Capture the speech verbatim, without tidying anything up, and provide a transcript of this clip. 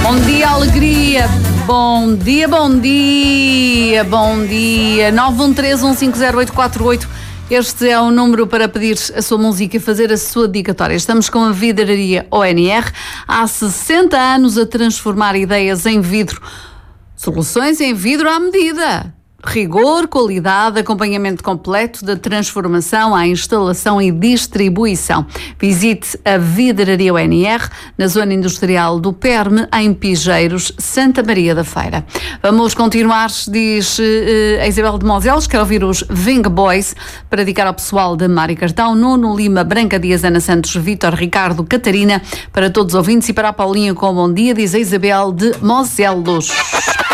Bom dia, alegria. Bom dia, bom dia, bom dia. nove um três, um cinco zero, oito quatro oito. Este é o número para pedir a sua música e fazer a sua dedicatória. Estamos com a Vidraria O N R. Há sessenta anos a transformar ideias em vidro. Soluções em vidro à medida. Rigor, qualidade, acompanhamento completo da transformação à instalação e distribuição. Visite a Vidraria O N R na zona industrial do Perme, em Pigeiros, Santa Maria da Feira. Vamos continuar, diz uh, a Isabel de Moselos, quer ouvir os Ving Boys, para dedicar ao pessoal de Mário Cartão, Nuno Lima, Branca Dias, Ana Santos, Vítor, Ricardo, Catarina, para todos os ouvintes e para a Paulinha com bom dia, diz a Isabel de Moselos.